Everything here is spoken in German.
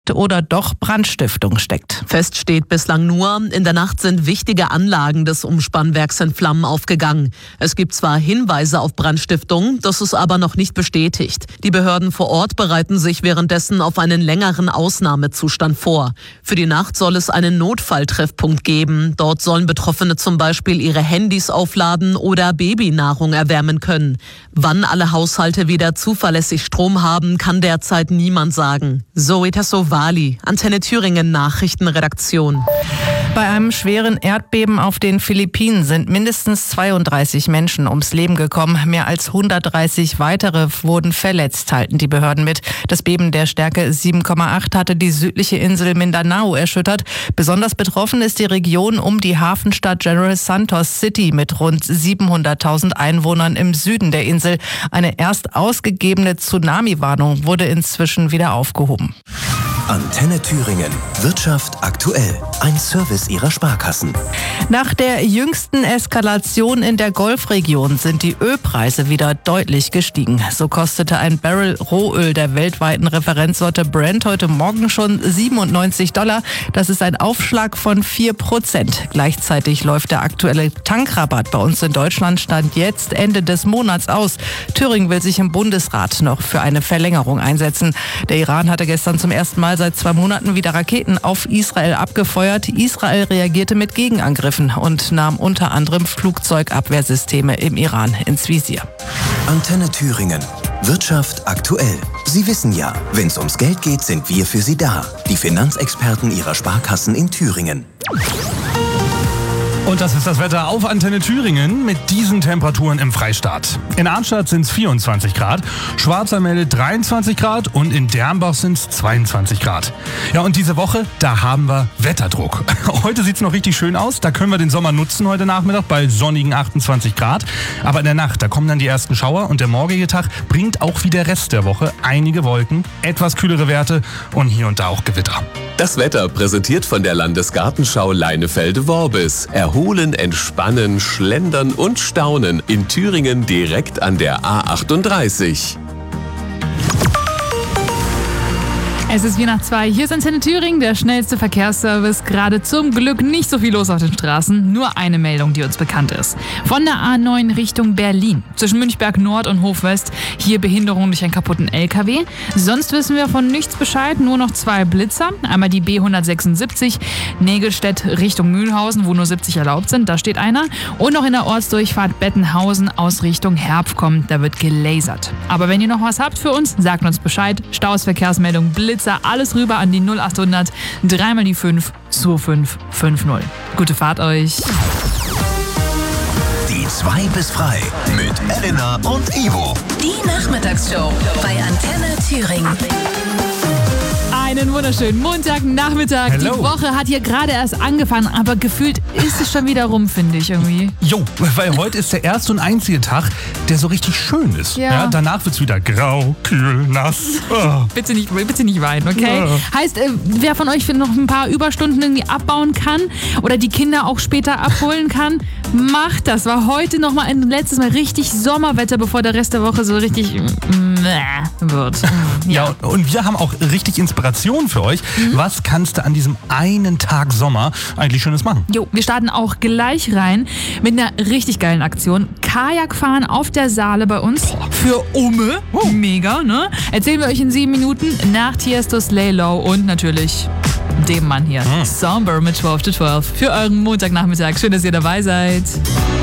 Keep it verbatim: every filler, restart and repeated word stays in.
oder doch Brandstiftung steckt. Fest steht bislang nur, in der Nacht sind wichtige Anlagen des Umspannwerks in Flammen aufgegangen. Es gibt zwar Hinweise auf Brandstiftung, das ist aber noch nicht bestätigt. Die Behörden vor Ort bereiten sich währenddessen auf einen längeren Ausnahmezustand vor. Für die Nacht soll es einen Notfalltreffpunkt geben. Dort sollen Betroffene zum Beispiel ihre Handys aufladen oder Babynahrung erwärmen können. Wann alle Haushalte wieder zuverlässig Strom haben, kann derzeit niemand sagen. Zoe Tassovali, Antenne Thüringen Nachrichtenredaktion. Bei einem schweren Erdbeben auf den Philippinen sind mindestens zweiunddreißig Menschen ums Leben gekommen. Mehr als hundertdreißig weitere wurden verletzt, teilten die Behörden mit. Das Beben der Stärke sieben Komma acht hatte die südliche Insel Mindanao erschüttert. Besonders betroffen ist die Region um die Hafenstadt General Santos City mit rund siebenhunderttausend Einwohnern im Süden der Insel. Eine erst ausgegebene Tsunami-Warnung wurde inzwischen wieder aufgehoben. Antenne Thüringen. Wirtschaft aktuell. Ein Service Ihrer Sparkassen. Nach der jüngsten Eskalation in der Golfregion sind die Ölpreise wieder deutlich gestiegen. So kostete ein Barrel Rohöl der weltweiten Referenzsorte Brent heute Morgen schon siebenundneunzig Dollar. Das ist ein Aufschlag von vier Prozent. Gleichzeitig läuft der aktuelle Tankrabatt bei uns in Deutschland stand jetzt Ende des Monats aus. Thüringen will sich im Bundesrat noch für eine Verlängerung einsetzen. Der Iran hatte gestern zum ersten Mal seit zwei Monaten wieder Raketen auf Israel abgefeuert. Israel reagierte mit Gegenangriffen und nahm unter anderem Flugzeugabwehrsysteme im Iran ins Visier. Antenne Thüringen. Wirtschaft aktuell. Sie wissen ja, wenn es ums Geld geht, sind wir für Sie da. Die Finanzexperten Ihrer Sparkassen in Thüringen. Und das ist das Wetter auf Antenne Thüringen mit diesen Temperaturen im Freistaat. In Arnstadt sind es vierundzwanzig Grad, Schwarzwald meldet dreiundzwanzig Grad und in Dernbach sind es zweiundzwanzig Grad. Ja, und diese Woche, da haben wir Wetterdruck. Heute sieht es noch richtig schön aus, da können wir den Sommer nutzen heute Nachmittag bei sonnigen achtundzwanzig Grad. Aber in der Nacht, da kommen dann die ersten Schauer und der morgige Tag bringt auch wie der Rest der Woche einige Wolken, etwas kühlere Werte und hier und da auch Gewitter. Das Wetter präsentiert von der Landesgartenschau Leinefelde-Worbis. Erholen, entspannen, schlendern und staunen in Thüringen direkt an der A achtunddreißig. Es ist wie nach zwei. Hier ist Antenne Thüringen, der schnellste Verkehrsservice. Gerade zum Glück nicht so viel los auf den Straßen. Nur eine Meldung, die uns bekannt ist. Von der A neun Richtung Berlin. Zwischen Münchberg Nord und Hofwest. Hier Behinderung durch einen kaputten L K W. Sonst wissen wir von nichts Bescheid. Nur noch zwei Blitzer. Einmal die B hundertsechsundsiebzig. Nägelstedt Richtung Mühlhausen, wo nur siebzig erlaubt sind. Da steht einer. Und noch in der Ortsdurchfahrt Bettenhausen aus Richtung Herpf kommt. Da wird gelasert. Aber wenn ihr noch was habt für uns, sagt uns Bescheid. Staus, Verkehrsmeldung, Blitz. Alles rüber an die null achthundert, dreimal die fünf, zwei fünf fünf null. Gute Fahrt euch. Die zwei bis frei mit Elena und Ivo. Die Nachmittagsshow bei Antenne Thüringen. Einen wunderschönen Montagnachmittag. Hello. Die Woche hat hier gerade erst angefangen, aber gefühlt ist es schon wieder rum, finde ich irgendwie. Jo, weil heute ist der erste und einzige Tag, der so richtig schön ist. Ja. Ja, danach wird es wieder grau, kühl, nass. Oh. Bitte nicht, bitte nicht weinen, okay? Ja. Heißt, äh, wer von euch noch ein paar Überstunden irgendwie abbauen kann oder die Kinder auch später abholen kann, macht das. War heute noch mal ein letztes Mal richtig Sommerwetter, bevor der Rest der Woche so richtig mäh wird. Ja, und wir haben auch richtig Inspiration für euch. Mhm. Was kannst du an diesem einen Tag Sommer eigentlich Schönes machen? Jo, wir starten auch gleich rein mit einer richtig geilen Aktion. Kajakfahren auf der Saale bei uns. Für Umme. Oh. Mega, ne? Erzählen wir euch in sieben Minuten nach Tiestos Lay Low und natürlich dem Mann hier. Mhm. Somber mit zwölf zu zwölf für euren Montagnachmittag. Schön, dass ihr dabei seid.